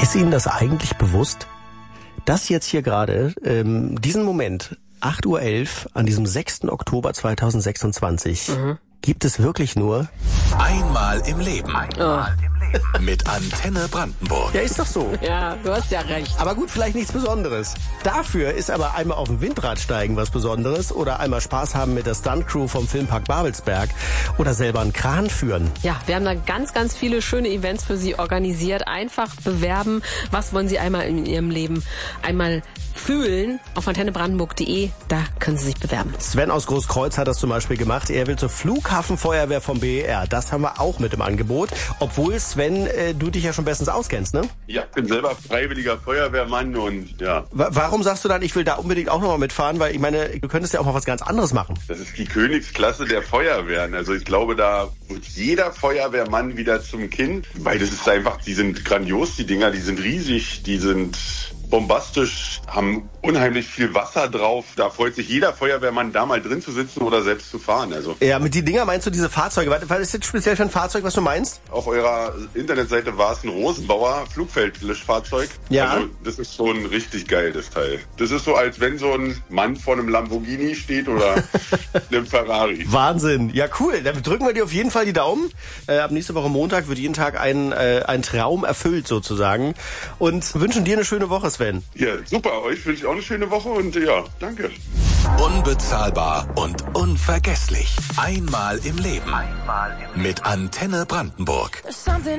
Ist Ihnen das eigentlich bewusst? Das jetzt hier gerade, diesen Moment, 8:11 Uhr an diesem 6. Oktober 2026, gibt es wirklich nur Einmal im Leben. Mit Antenne Brandenburg. Ja, ist doch so. Ja, du hast ja recht. Aber gut, vielleicht nichts Besonderes. Dafür ist aber einmal auf dem Windrad steigen was Besonderes oder einmal Spaß haben mit der Stuntcrew vom Filmpark Babelsberg oder selber einen Kran führen. Ja, wir haben da ganz, ganz viele schöne Events für Sie organisiert. Einfach bewerben. Was wollen Sie einmal in Ihrem Leben einmal fühlen? Auf antennebrandenburg.de, da können Sie sich bewerben. Sven aus Großkreuz hat das zum Beispiel gemacht. Er will zur Flughafenfeuerwehr vom BER. Das haben wir auch mit im Angebot. Obwohl, Sven, du dich ja schon bestens auskennst, ne? Ja, ich bin selber freiwilliger Feuerwehrmann und ja. Warum sagst du dann, ich will da unbedingt auch nochmal mitfahren? Weil ich meine, du könntest ja auch mal was ganz anderes machen. Das ist die Königsklasse der Feuerwehren. Also ich glaube, da wird jeder Feuerwehrmann wieder zum Kind. Weil das ist einfach, die sind grandios, die Dinger, die sind riesig, die sind bombastisch, haben unheimlich viel Wasser drauf. Da freut sich jeder Feuerwehrmann, da mal drin zu sitzen oder selbst zu fahren. Also ja, mit die Dinger meinst du diese Fahrzeuge? Was ist jetzt speziell für ein Fahrzeug, was du meinst? auf eurer Internetseite war es ein Rosenbauer Flugfeldlöschfahrzeug. Ja. Also das ist schon richtig geil, das Teil. Das ist so, als wenn so ein Mann vor einem Lamborghini steht oder einem Ferrari. Wahnsinn. Ja, cool. Dann drücken wir dir auf jeden Fall die Daumen. Ab nächste Woche Montag wird jeden Tag ein Traum erfüllt sozusagen. Und wünschen dir eine schöne Woche, Sven. Ja, super. Euch wünsche ich auch eine schöne Woche und ja, danke. Unbezahlbar und unvergesslich. Einmal im Leben. Mit Antenne Brandenburg.